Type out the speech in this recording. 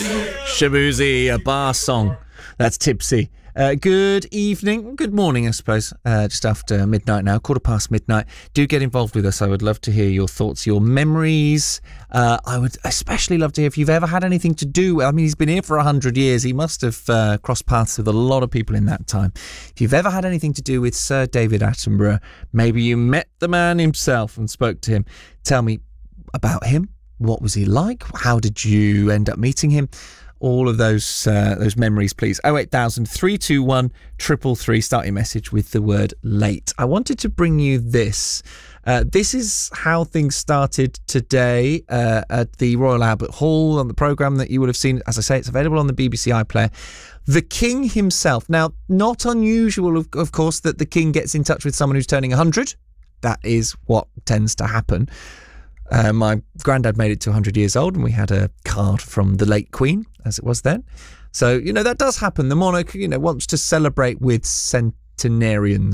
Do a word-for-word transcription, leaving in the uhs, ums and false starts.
Shabuzi, a bar song. That's Tipsy. Uh, good evening, good morning, I suppose. Uh, just after midnight now, quarter past midnight. Do get involved with us. I would love to hear your thoughts, your memories. Uh, I would especially love to hear if you've ever had anything to do. I mean, he's been here for a hundred years. He must have uh, crossed paths with a lot of people in that time. If you've ever had anything to do with Sir David Attenborough, maybe you met the man himself and spoke to him. Tell me about him. What was he like? How did you end up meeting him? All of those uh, those memories, please. oh eight thousand, three two one, three three three. Start your message with the word late. I wanted to bring you this. Uh, this is how things started today uh, at the Royal Albert Hall on the programme that you would have seen. As I say, it's available on the B B C iPlayer. The King himself. Now, not unusual, of, of course, that the King gets in touch with someone who's turning one hundred. That is what tends to happen. Uh, my granddad made it to one hundred years old, and we had a card from the late Queen, as it was then. So, you know, that does happen. The monarch, you know, wants to celebrate with centenarians.